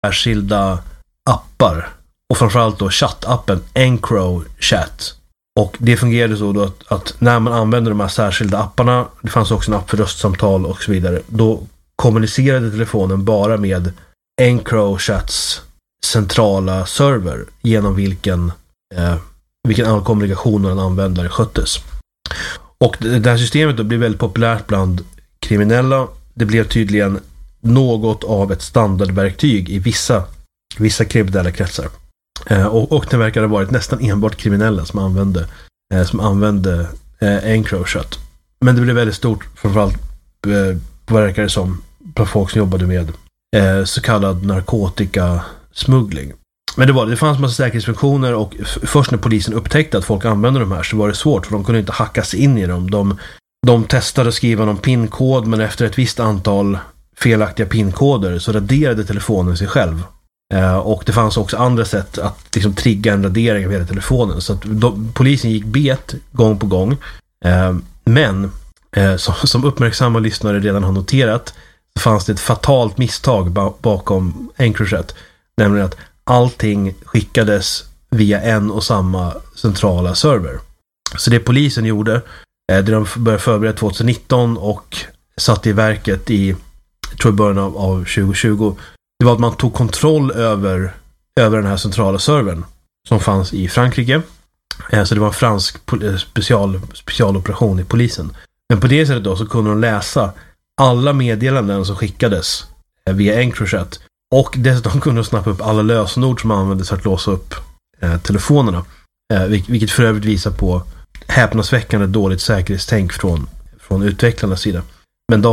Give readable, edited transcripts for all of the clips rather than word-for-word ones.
särskilda appar. Och framförallt då chattappen EncroChat. Och det fungerade så då att när man använde de här särskilda apparna, det fanns också en app för röstsamtal och så vidare, då kommunicerade telefonen bara med EncroChats centrala server genom vilken all kommunikation mellan användare sköttes. Och det här systemet då blev väldigt populärt bland kriminella. Det blev tydligen något av ett standardverktyg i vissa kriminella kretsar. Och det verkar ha varit nästan enbart kriminella som använde EncroChat. Men det blev väldigt stort, framförallt verkar det som, på folk som jobbade med så kallad narkotikasmuggling. Men det fanns massa säkerhetsfunktioner, och först när polisen upptäckte att folk använde de här så var det svårt, för de kunde inte hacka sig in i dem. De testade att skriva någon pinkod, men efter ett visst antal felaktiga pinkoder så raderade telefonen sig själv. Och det fanns också andra sätt att liksom trigga en radering av hela telefonen. Så att polisen gick bet gång på gång. Men som uppmärksamma lyssnare redan har noterat, så fanns det ett fatalt misstag bakom EncroChat. Nämligen att allting skickades via en och samma centrala server. Så det polisen gjorde, det de började förbereda 2019 och satt i verket i början av 2020, det var att man tog kontroll över den här centrala servern som fanns i Frankrike. Så det var en fransk specialoperation i polisen. Men på det sättet då så kunde de läsa alla meddelanden som skickades via EncroChat. Och dessutom kunde de snappa upp alla lösenord som användes för att låsa upp telefonerna. Vilket för övrigt visar på häpnadsväckande dåligt säkerhetstänk från utvecklarnas sida. Men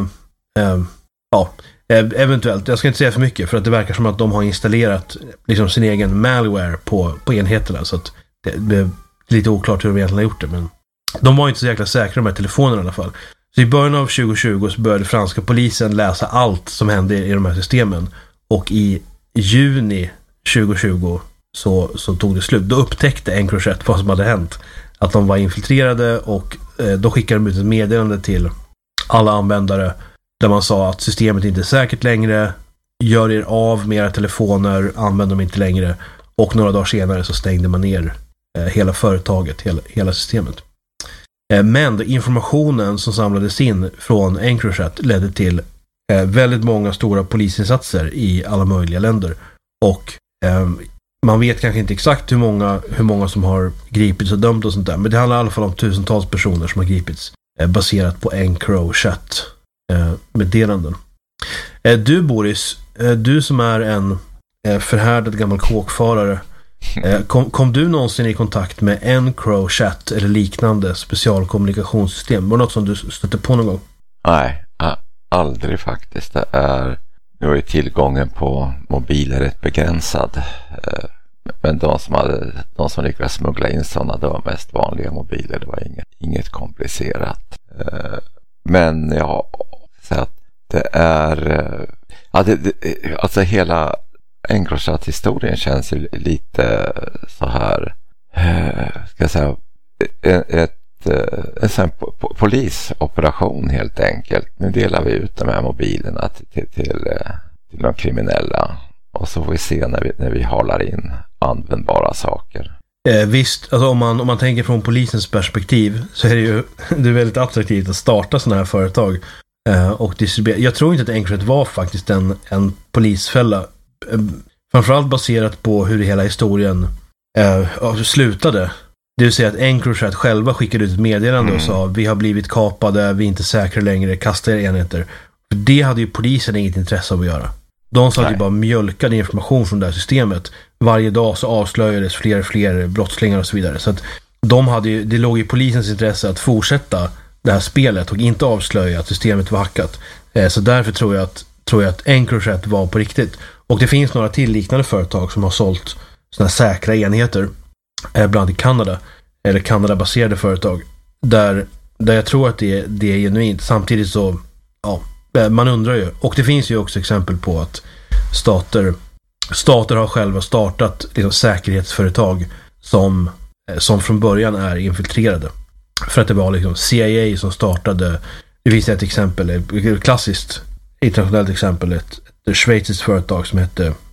eventuellt, jag ska inte säga för mycket, för att det verkar som att de har installerat liksom sin egen malware på enheterna, så att det blev lite oklart hur de egentligen har gjort det, men de var inte så jäkla säkra, de här telefonerna i alla fall. Så i början av 2020 så började franska polisen läsa allt som hände i de här systemen, och i juni 2020 så tog det slut. Då upptäckte EncroChat vad som hade hänt, att de var infiltrerade, och då skickade de ut ett meddelande till alla användare där man sa att systemet inte är säkert längre, gör er av med era telefoner, använd dem inte längre, och några dagar senare så stängde man ner hela företaget, hela systemet. Men informationen som samlades in från EncroChat ledde till väldigt många stora polisinsatser i alla möjliga länder, och man vet kanske inte exakt hur många som har gripits och dömt och sånt där, men det handlar i alla fall om tusentals personer som har gripits baserat på EncroChat meddelanden. Du, Boris, du som är en förhärdad gammal kåkfarare, kom du någonsin i kontakt med EncroChat eller liknande specialkommunikationssystem? Var det något som du stötte på någon gång? Nej, aldrig faktiskt. Nu är tillgången på mobiler rätt begränsad. Men de som lyckades smuggla in sådana, det var mest vanliga mobiler. Det var inget komplicerat. Men jag säger att det är alltså hela EncroChat-historien känns ju lite så här, ska jag säga, en sån polisoperation helt enkelt. Nu delar vi ut de här mobilerna till de kriminella, och så får vi se när vi halar in användbara saker. Visst, alltså om man tänker från polisens perspektiv så är det är väldigt attraktivt att starta sådana här företag och distribuera. Jag tror inte att EncroChat var faktiskt en polisfälla, framförallt baserat på hur hela historien slutade. Det vill säga att EncroChat själva skickade ut ett meddelande och sa: vi har blivit kapade, vi är inte säkra längre, kasta er enheter. För det hade ju polisen inget intresse av att göra. De sa att ju bara mjölkade information från det här systemet. Varje dag så avslöjades fler brottslingar och så vidare. Så att det låg i polisens intresse att fortsätta det här spelet och inte avslöja att systemet var hackat. Så därför tror jag att EncroChat var på riktigt. Och det finns några till liknande företag som har sålt såna säkra enheter, bland i Kanada, eller Kanada-baserade företag, där jag tror att det är genuint. Samtidigt så, ja, man undrar ju. Och det finns ju också exempel på att stater har själva startat liksom säkerhetsföretag som från början är infiltrerade. För att det var liksom CIA som startade. Det finns ett exempel, ett klassiskt internationellt exempel, ett schweiziskt företag som hette